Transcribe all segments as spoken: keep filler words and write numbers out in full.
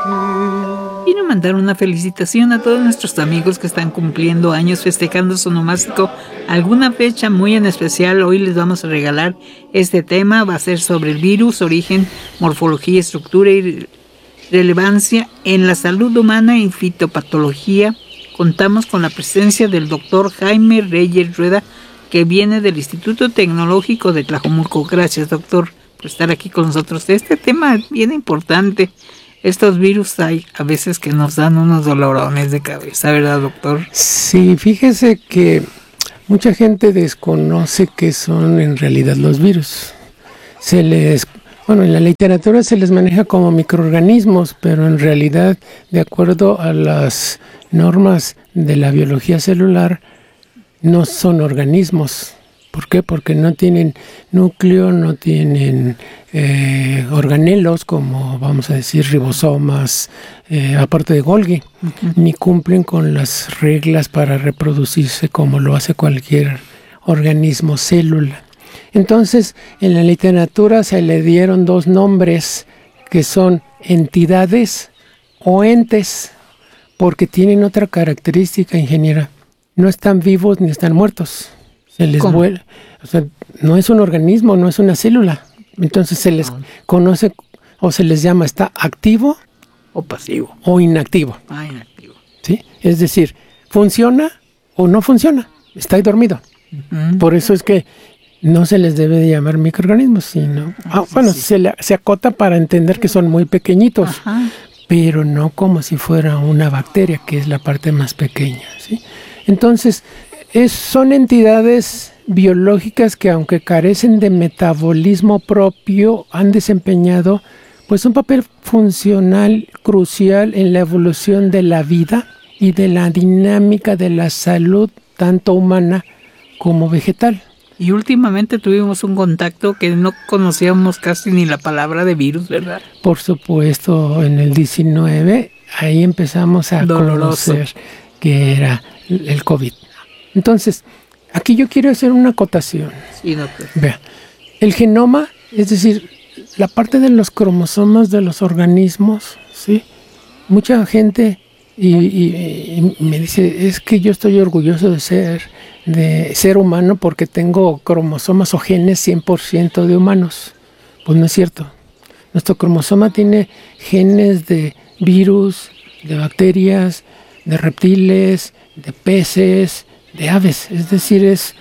Quiero mandar una felicitación a todos nuestros amigos que están cumpliendo años festejando su onomástico. Alguna fecha muy en especial, hoy les vamos a regalar este tema. Va a ser sobre el virus, origen, morfología, estructura y relevancia en la salud humana y fitopatología. Contamos con la presencia del doctor Jaime Reyes Rueda, que viene del Instituto Tecnológico de Tlajomulco. Gracias, doctor, por estar aquí con nosotros. Este tema es bien importante. Estos virus hay a veces que nos dan unos dolorones de cabeza, ¿verdad, doctor? Sí, fíjese que mucha gente desconoce qué son en realidad los virus. Se les, bueno, en la literatura se les maneja como microorganismos, pero en realidad, de acuerdo a las normas de la biología celular, no son organismos. ¿Por qué? Porque no tienen núcleo, no tienen eh, organelos, como vamos a decir ribosomas, eh, aparte de Golgi, uh-huh. ni cumplen con las reglas para reproducirse como lo hace cualquier organismo célula. Entonces, en la literatura se le dieron dos nombres que son entidades o entes, porque tienen otra característica, ingeniera. No están vivos ni están muertos. Se les vuelve, o sea, no es un organismo, no es una célula. Entonces se les conoce o se les llama, está activo o pasivo o inactivo. Ah, inactivo. ¿Sí? Es decir, funciona o no funciona, está ahí dormido. Uh-huh. Por eso es que no se les debe de llamar microorganismos, sino, ah, ah, sí, bueno, sí. Se, le, se acota para entender que son muy pequeñitos, ajá. pero no como si fuera una bacteria, que es la parte más pequeña, ¿sí? Entonces, Es, son entidades biológicas que, aunque carecen de metabolismo propio, han desempeñado pues un papel funcional crucial en la evolución de la vida y de la dinámica de la salud, tanto humana como vegetal. Y últimamente tuvimos un contacto que no conocíamos casi ni la palabra de virus, ¿verdad? Por supuesto, en el diecinueve, ahí empezamos a Doloroso. conocer que era el COVID. Entonces, aquí yo quiero hacer una acotación. Sí, doctor. Vea, el genoma, es decir, la parte de los cromosomas de los organismos, ¿sí? Mucha gente y, y, y me dice, es que yo estoy orgulloso de ser, de ser humano porque tengo cromosomas o genes cien por ciento de humanos. Pues no es cierto. Nuestro cromosoma tiene genes de virus, de bacterias, de reptiles, de peces, de aves, es decir, es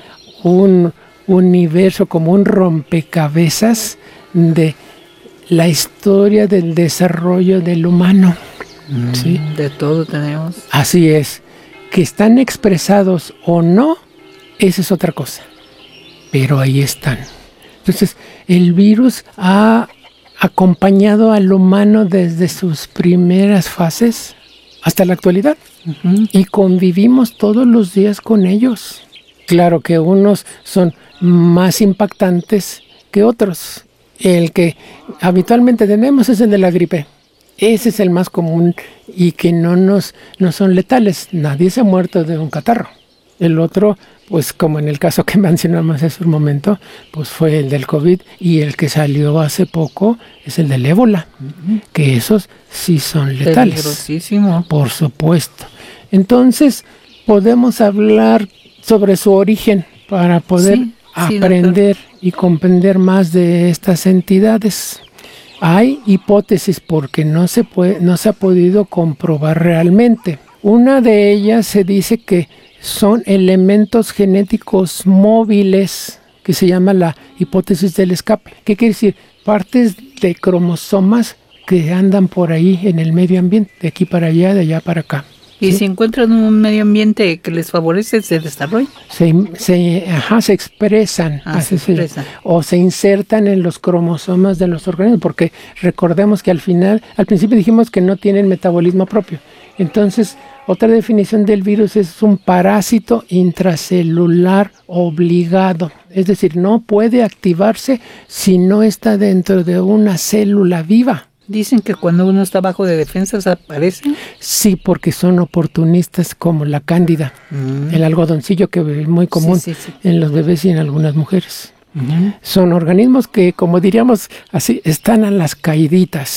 un universo como un rompecabezas de la historia del desarrollo del humano. Mm, ¿sí? De todo tenemos. Así es. Que están expresados o no, esa es otra cosa. Pero ahí están. Entonces, el virus ha acompañado al humano desde sus primeras fases hasta la actualidad. Uh-huh. Y convivimos todos los días con ellos. Claro que unos son más impactantes que otros. El que habitualmente tenemos es el de la gripe. Ese es el más común y que no nos no son letales. Nadie se ha muerto de un catarro. El otro, pues como en el caso que mencionamos hace un momento, pues fue el del COVID, y el que salió hace poco es el del ébola, uh-huh. que esos sí son letales. Peligrosísimo. Por supuesto. Entonces, podemos hablar sobre su origen para poder sí, aprender sí, y comprender más de estas entidades. Hay hipótesis porque no se puede, no se ha podido comprobar realmente. Una de ellas se dice que son elementos genéticos móviles, que se llama la hipótesis del escape. ¿Qué quiere decir? Partes de cromosomas que andan por ahí en el medio ambiente, de aquí para allá, de allá para acá. Y ¿sí? si encuentran un medio ambiente que les favorece, ¿se desarrolla? Se, se, ajá, se expresan, ah, se expresan. Se, o se insertan en los cromosomas de los organismos, porque recordemos que al final, al principio dijimos que no tienen metabolismo propio. Entonces, otra definición del virus es un parásito intracelular obligado. Es decir, no puede activarse si no está dentro de una célula viva. Dicen que cuando uno está bajo de defensas aparecen. Sí, porque son oportunistas como la cándida, mm. el algodoncillo que es muy común sí, sí, sí. en los bebés y en algunas mujeres. Mm. Son organismos que, como diríamos así, están a las caíditas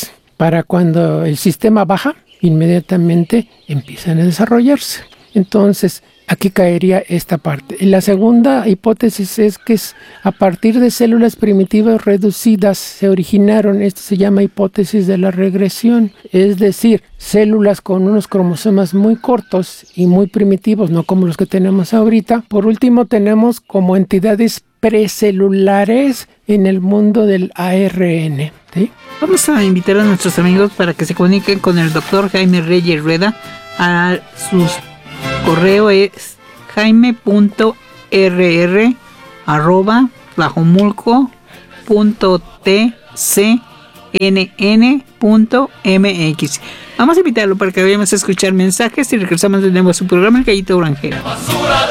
para cuando el sistema baja, inmediatamente empiezan a desarrollarse. Entonces, aquí caería esta parte. Y la segunda hipótesis es que es a partir de células primitivas reducidas se originaron, esto se llama hipótesis de la regresión, es decir, células con unos cromosomas muy cortos y muy primitivos, no como los que tenemos ahorita. Por último, tenemos como entidades precelulares en el mundo del A R N, ¿sí? Vamos a invitar a nuestros amigos para que se comuniquen con el doctor Jaime Reyes Rueda. A sus correo es jaime punto r r arroba tlajomulco punto t c n n punto m x. Vamos a invitarlo para que vayamos a escuchar mensajes y regresamos de nuevo a su programa El Gallito Granjero.